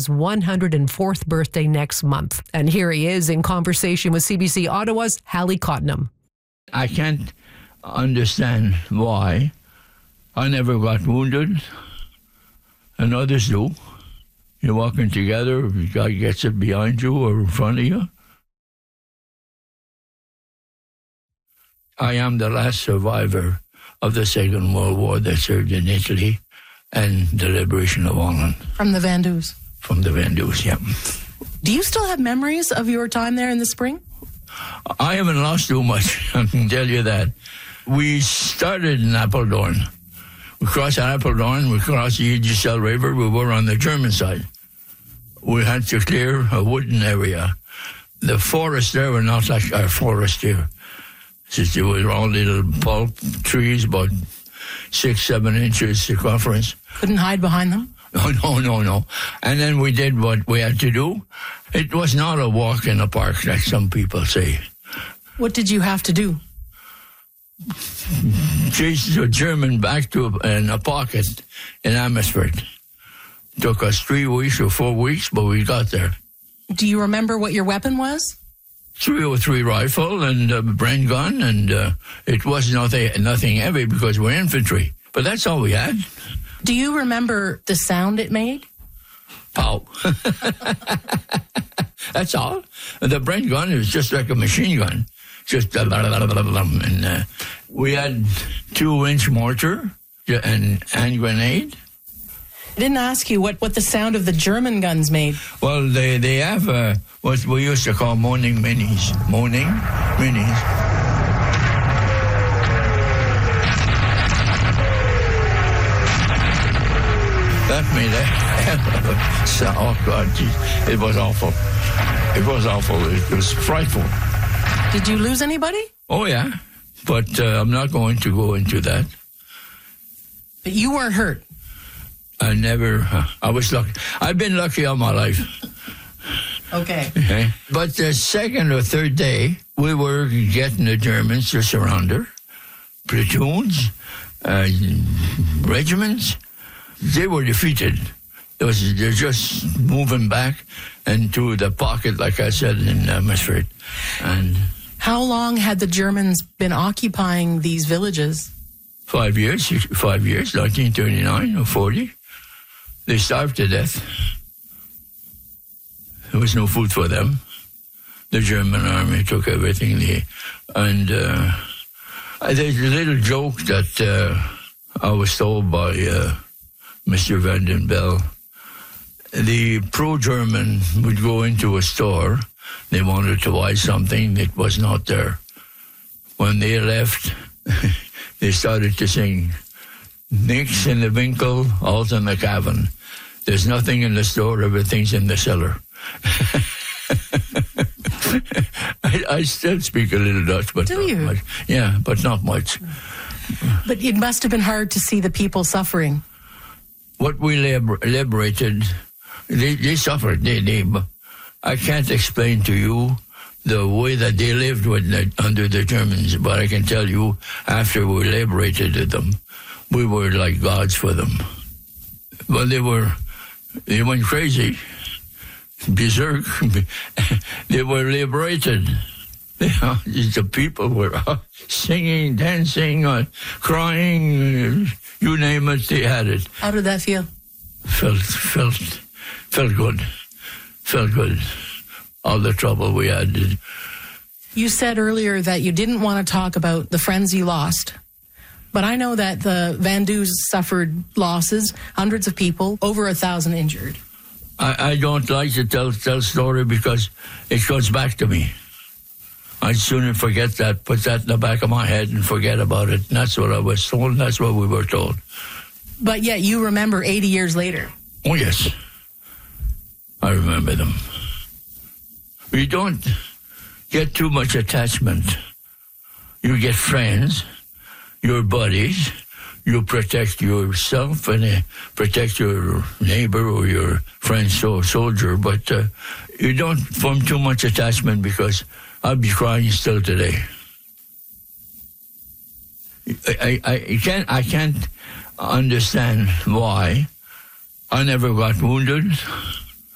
his 104th birthday next month. And here he is in conversation with CBC Ottawa's Hallie Cottenham. I can't understand why I never got wounded, and others do. You're walking together, a guy gets it behind you or in front of you. I am the last survivor of the Second World War that served in Italy and the liberation of Holland. From the Vandus? From the Vandus, yeah. Do you still have memories of your time there in the spring? I haven't lost too much, I can tell you that. We started in Apeldoorn. We crossed Apeldoorn, we crossed the Egesell River, we were on the German side. We had to clear a wooden area. The forests there were not like our forest here. They were all little pulp trees, about 6-7 inches circumference. Couldn't hide behind them? No. And then we did what we had to do. It was not a walk in the park, like some people say. What did you have to do? Chased a German back to in a pocket in Amherstburg. Took us 3 weeks or 4 weeks, but we got there. Do you remember what your weapon was? 303 rifle and a Bren gun, and it was nothing heavy because we're infantry. But that's all we had. Do you remember the sound it made? Pow. That's all. The Bren gun is just like a machine gun. Just and we had 2-inch mortar and hand grenade. I didn't ask you what the sound of the German guns made. Well, they have what we used to call moaning minis. Moaning minis. That made a hell of a sound. Oh, God, geez. It was awful. It was awful. It was frightful. Did you lose anybody? Oh, yeah. But I'm not going to go into that. But you weren't hurt? I was lucky. I've been lucky all my life. Okay. But the second or third day, we were getting the Germans to surround her. Platoons, regiments. They were defeated. They're just moving back into the pocket, like I said, in Amherstburg. And how long had the Germans been occupying these villages? 5 years, 1939 or 40. They starved to death. There was no food for them. The German army took everything. There's a little joke that I was told by Mr. Vanden Bell. The pro-German would go into a store. They wanted to buy something that was not there. When they left, they started to sing, "Nix in the Winkel, alt in the Cavern." There's nothing in the store, everything's in the cellar. I still speak a little Dutch, but do you? Not much. Yeah, but not much. But it must have been hard to see the people suffering. What we liberated, they suffered. I can't explain to you the way that they lived under the Germans, but I can tell you, after we liberated them, we were like gods for them. Well, they went crazy, berserk. They were liberated. The people were singing, dancing, crying, you name it, they had it. How did that feel? Felt good. Felt good. All the trouble we had. You said earlier that you didn't want to talk about the friends you lost. But I know that the Vandus suffered losses, hundreds of people, over 1,000 injured. I don't like to tell story because it goes back to me. I'd sooner forget that, put that in the back of my head and forget about it. And that's what I was told, and that's what we were told. But yet you remember 80 years later. Oh, yes. I remember them. You don't get too much attachment. You get friends, your buddies, you protect yourself and protect your neighbor or your friend soldier, but you don't form too much attachment because I'd be crying still today. I can't understand why I never got wounded.